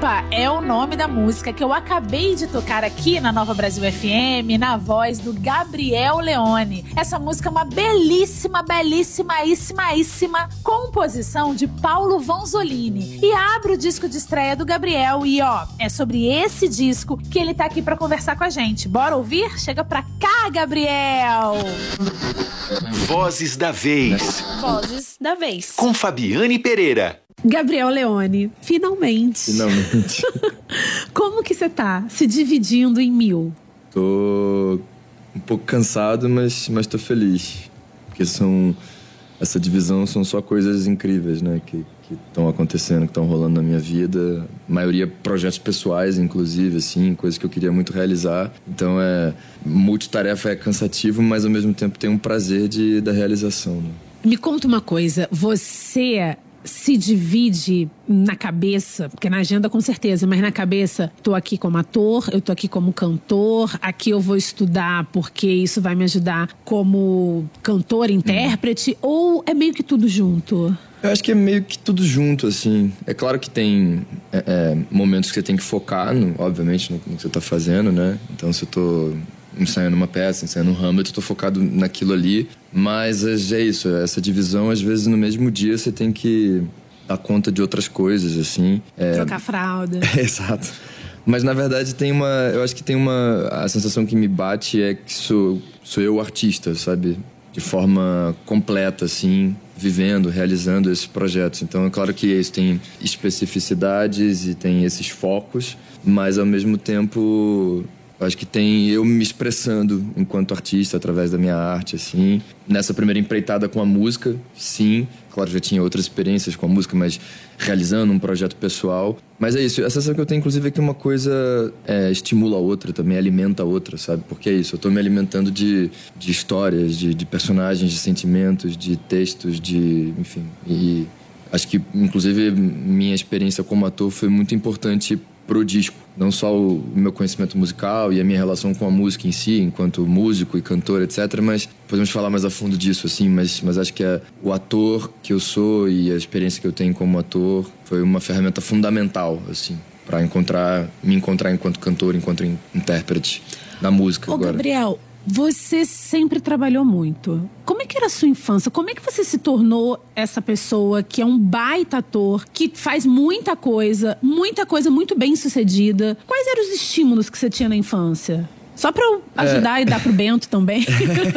Opa, é o nome da música que eu acabei de tocar aqui na Nova Brasil FM, na voz do Gabriel Leone. Essa música é uma belíssima composição de Paulo Vanzolini. E abre o disco de estreia do Gabriel e, é sobre esse disco que ele tá aqui pra conversar com a gente. Bora ouvir? Chega pra cá, Gabriel! Vozes da Vez. Vozes da Vez. Com Fabiane Pereira. Gabriel Leone, finalmente. Como que você tá se dividindo em 1000? Tô um pouco cansado, mas tô feliz. Porque essa divisão são só coisas incríveis, né? Que estão acontecendo, que estão rolando na minha vida. A maioria projetos pessoais, inclusive, assim, coisas que eu queria muito realizar. Então, multitarefa é cansativo, mas ao mesmo tempo tem um prazer da realização, né? Me conta uma coisa, você se divide na cabeça, porque na agenda com certeza, mas na cabeça, tô aqui como ator, eu tô aqui como cantor, aqui eu vou estudar porque isso vai me ajudar como cantor, intérprete, ou é meio que tudo junto? Eu acho que é meio que tudo junto, assim. É claro que tem momentos que você tem que focar, obviamente, no que você tá fazendo, né? Então, se eu tô ensaiando uma peça, ensaiando um Hamlet, eu tô focado naquilo ali. Mas é isso, essa divisão, às vezes, no mesmo dia, você tem que dar conta de outras coisas, assim. Trocar fralda. Exato. Mas, na verdade, eu acho que a sensação que me bate é que sou eu o artista, sabe? De forma completa, assim, vivendo, realizando esses projetos. Então, é claro que isso tem especificidades e tem esses focos, mas, ao mesmo tempo, acho que tem eu me expressando enquanto artista através da minha arte, assim. Nessa primeira empreitada com a música, sim. Claro, já tinha outras experiências com a música, mas realizando um projeto pessoal. Mas é isso, a sensação que eu tenho, inclusive, é que uma coisa estimula a outra, também alimenta a outra, sabe? Porque é isso, eu tô me alimentando de histórias, de personagens, de sentimentos, de textos, enfim. E acho que, inclusive, minha experiência como ator foi muito importante pro disco. Não só o meu conhecimento musical e a minha relação com a música em si, enquanto músico e cantor, etc. Mas podemos falar mais a fundo disso, assim. Mas acho que o ator que eu sou e a experiência que eu tenho como ator foi uma ferramenta fundamental, assim, para me encontrar enquanto cantor, enquanto intérprete da música. Ô, Gabriel, você sempre trabalhou muito. Como é que era a sua infância? Como é que você se tornou essa pessoa que é um baita ator, que faz muita coisa muito bem sucedida? Quais eram os estímulos que você tinha na infância? Só pra eu ajudar e dar pro Bento também.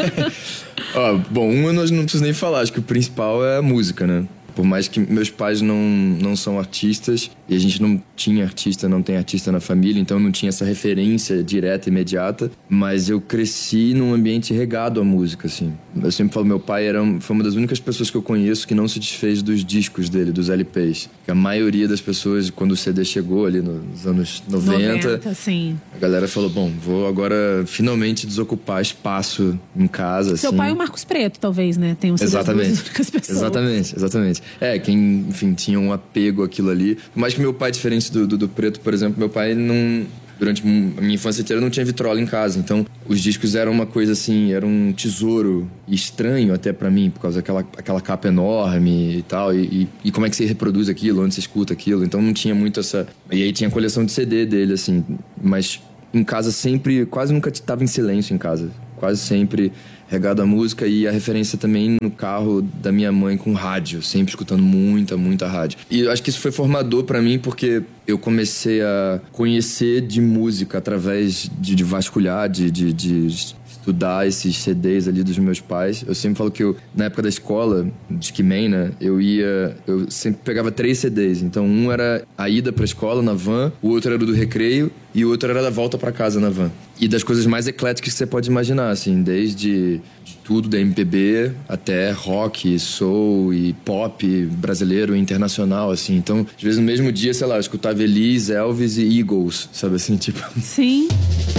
Bom, eu não preciso nem falar. Acho que o principal é a música, né? Por mais que meus pais não são artistas, e a gente não tinha artista, não tem artista na família, então não tinha essa referência direta, imediata, mas eu cresci num ambiente regado à música, assim. Eu sempre falo, meu pai foi uma das únicas pessoas que eu conheço que não se desfez dos discos dele, dos LPs. Que a maioria das pessoas, quando o CD chegou ali nos anos 90 sim. A galera falou, bom, vou agora finalmente desocupar espaço em casa. Seu assim. pai é o Marcos Preto, talvez, né? Tem um CD das únicas pessoas. Exatamente. Quem, enfim, tinha um apego àquilo ali. Por mais que meu pai, diferente do Preto, por exemplo, meu pai não... Durante a minha infância inteira não tinha vitrola em casa. Então, os discos eram uma coisa assim, era um tesouro estranho até pra mim, por causa daquela capa enorme e tal. E como é que você reproduz aquilo, onde você escuta aquilo. Então, não tinha muito essa... E aí tinha a coleção de CD dele, assim. Mas em casa sempre... Quase nunca estava em silêncio em casa. Quase sempre regado à música, e a referência também no carro da minha mãe com rádio, sempre escutando muita rádio. E eu acho que isso foi formador pra mim, porque eu comecei a conhecer de música através de vasculhar, de estudar esses CDs ali dos meus pais. Eu sempre falo que na época da escola, de He-Man, né, eu sempre pegava 3 CDs. Então, um era a ida pra escola na van, o outro era do recreio e o outro era da volta pra casa na van. E das coisas mais ecléticas que você pode imaginar, assim, desde tudo da MPB até rock, soul e pop brasileiro e internacional, assim. Então, às vezes no mesmo dia, sei lá, eu escutava Elis, Elvis e Eagles, sabe assim, tipo... Sim.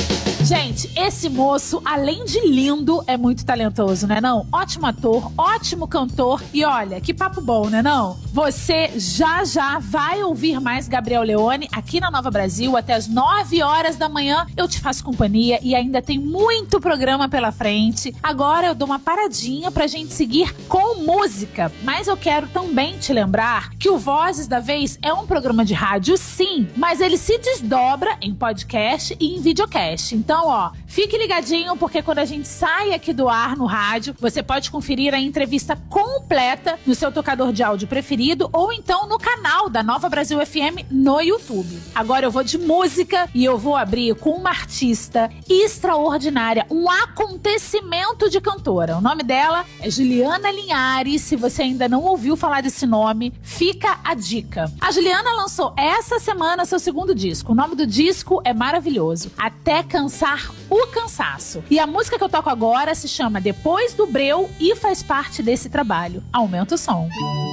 Gente, esse moço, além de lindo, é muito talentoso, né não? Ótimo ator, ótimo cantor e olha, que papo bom, né não? Você já vai ouvir mais Gabriel Leone aqui na Nova Brasil até as 9 horas da manhã. Eu te faço companhia e ainda tem muito programa pela frente. Agora eu dou uma paradinha pra gente seguir com música, mas eu quero também te lembrar que o Vozes da Vez é um programa de rádio, sim, mas ele se desdobra em podcast e em videocast. Então, ó, fique ligadinho porque quando a gente sai aqui do ar no rádio, você pode conferir a entrevista completa no seu tocador de áudio preferido ou então no canal da Nova Brasil FM no YouTube. Agora eu vou de música e eu vou abrir com uma artista extraordinária, um acontecimento de cantora. O nome dela é Juliana Linhares. Se você ainda não ouviu falar desse nome, fica a dica. A Juliana lançou essa semana seu segundo disco. O nome do disco é maravilhoso, Até Cansar o Cansaço. E a música que eu toco agora se chama Depois do Breu e faz parte desse trabalho. Aumenta o som.